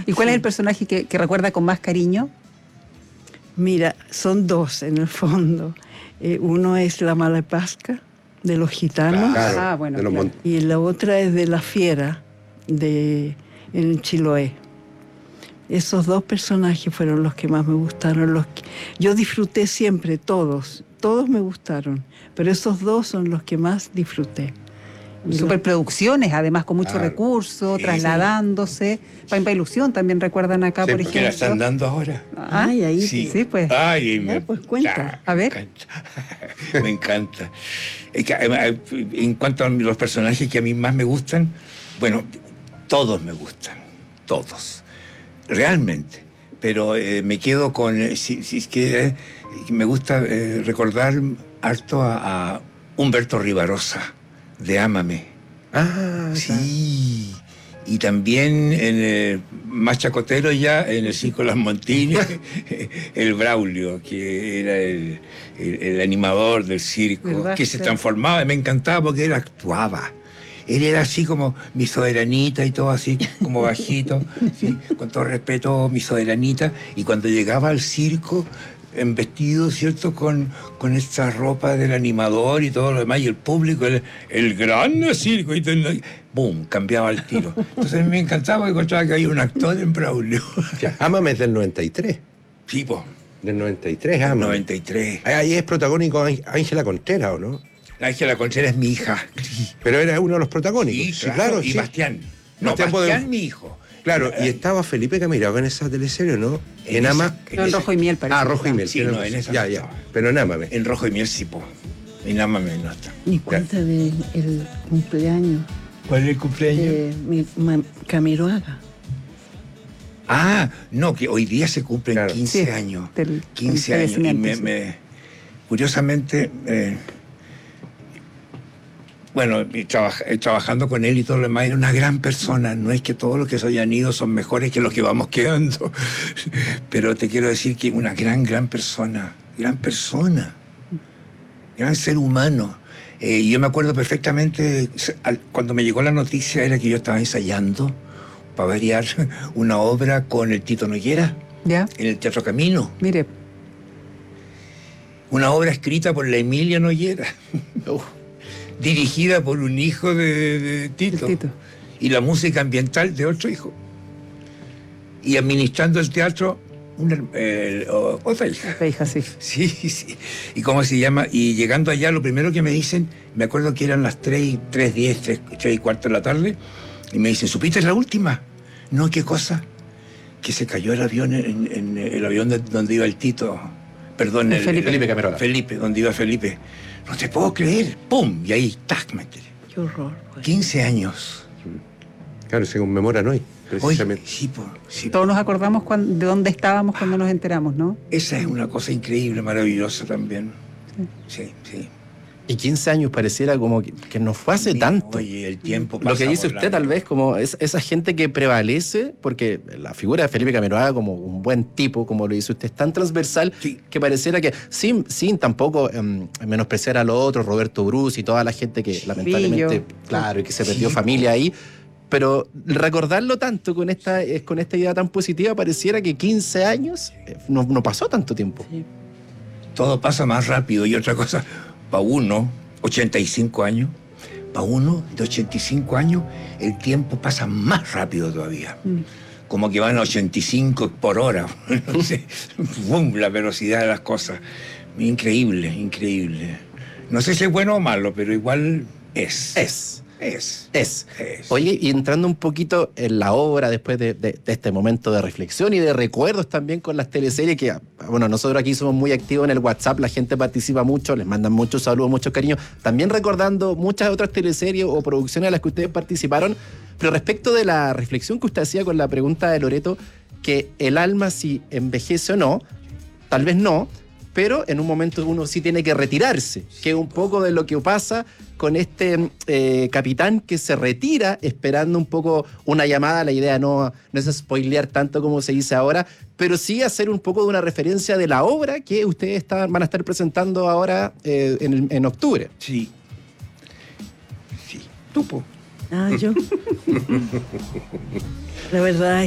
¿Y cuál es el personaje que recuerda con más cariño? Mira, son dos en el fondo. Uno es la Malepasca de los gitanos. Claro, bueno, de los claro. Y la otra es de la Fiera en Chiloé. Esos dos personajes fueron los que más me gustaron. Yo disfruté siempre, todos me gustaron, pero esos dos son los que más disfruté. Superproducciones, además con mucho recurso, Sí, trasladándose. Pampa Ilusión también recuerdan acá, Sí, por ¿Qué la ejemplo. están dando ahora? Ay, ahí Sí, pues. Ay, Ya, pues, cuenta. A ver. Me encanta. Me encanta. Es que, en cuanto a los personajes que a mí más me gustan, bueno, todos me gustan. Todos. Realmente. Pero me quedo con... si es que me gusta recordar harto a Humberto Rivarosa, de Ámame. Sí. Y también más chacotero ya, en el Circo Las Montines, el Braulio, que era el animador del circo, ¿Verdad? que se transformaba, y me encantaba porque él actuaba. Él era así como mi soberanita y todo así, como bajito, ¿sí? Con todo respeto, mi soberanita. Y cuando llegaba al circo, en vestido, ¿cierto? Con esta ropa del animador y todo lo demás, y el público, el grande circo, y ¡boom! Cambiaba el tiro. Entonces a mí me encantaba, encontraba que había un actor en Braulio. Ya, Ámame es del 93. Sí, po. Del 93, Ámame. 93. Ahí es protagónico Ángela Contreras, ¿o no? Ángela Contreras es mi hija. Pero era uno de los protagónicos. Sí, claro. Y sí. Bastián. No, Bastián Bastián, mi hijo. Claro, y estaba Felipe Camiroaga en esa teleserie, ¿no? En Ama... No, en Rojo y Miel, parece. Rojo y Miel. Sí, no, en esa Ya, no ya. estaba. Pero en Ámame. En Rojo y Miel sí, po. En Ámame no está. Y cuenta del cumpleaños ¿Cuál es el cumpleaños? de Camiroaga. No, que hoy día se cumplen Claro. 15 Sí, años. del 15 años. Y fallecimiento, curiosamente, bueno, trabajando con él y todo lo demás, era una gran persona. No es que todos los que se hayan ido son mejores que los que vamos quedando. Pero te quiero decir que una gran persona. Gran ser humano. Y yo me acuerdo perfectamente, cuando me llegó la noticia, era que yo estaba ensayando, para variar, una obra con el Tito Noguera ¿Ya? en el Teatro Camino. Mire, Una obra escrita por la Emilia Noguera, dirigida por un hijo de Tito, el Tito. y la música ambiental de otro hijo. Y administrando el teatro, otra hija. la hija, sí. Sí. ¿Y cómo se llama? Y llegando allá, lo primero que me dicen, me acuerdo que eran las 3:10 de la tarde, y me dicen, ¿supiste la última? No, ¿qué cosa? Que se cayó el avión, en el avión donde iba el Tito. Perdón, Felipe Camiroaga. Felipe, donde iba Felipe. No te puedo creer. ¡Pum! Y ahí, ¡tac! Me enteré. Qué horror. Pues. 15 años. Claro, se conmemoran hoy, Hoy, precisamente. sí. Todos nos acordamos de dónde estábamos cuando nos enteramos, ¿no? Esa es una cosa increíble, maravillosa también. Sí. Y 15 años pareciera como que no fue hace tanto. Oye, el tiempo pasa Lo que dice usted volando. tal vez como esa gente que prevalece, porque la figura de Felipe Camiroaga como un buen tipo, como lo dice usted, es tan transversal Sí. que pareciera que, sin tampoco menospreciar a los otros, Roberto Bruce y toda la gente que lamentablemente, claro, y que se perdió familia ahí, pero recordarlo tanto con esta idea tan positiva, pareciera que 15 años no pasó tanto tiempo. Sí. Todo pasa más rápido. Y otra cosa, para uno, 85 años, para uno de 85 años, el tiempo pasa más rápido todavía. Como que van a 85 por hora. No sé, ¡bum! La velocidad de las cosas. Increíble. No sé si es bueno o malo, pero igual es. Oye, y entrando un poquito en la obra después de este momento de reflexión y de recuerdos también con las teleseries, que bueno, nosotros aquí somos muy activos en el WhatsApp, la gente participa mucho, les mandan muchos saludos, mucho cariño, también recordando muchas otras teleseries o producciones a las que ustedes participaron, pero respecto de la reflexión que usted hacía con la pregunta de Loreto, que el alma si envejece o no, tal vez no, pero en un momento uno sí tiene que retirarse, que es un poco de lo que pasa con este capitán que se retira esperando un poco una llamada. La idea no es spoilear tanto como se dice ahora, pero sí hacer un poco de una referencia de la obra que ustedes van a estar presentando ahora en octubre. Sí. Tupo. Yo. La verdad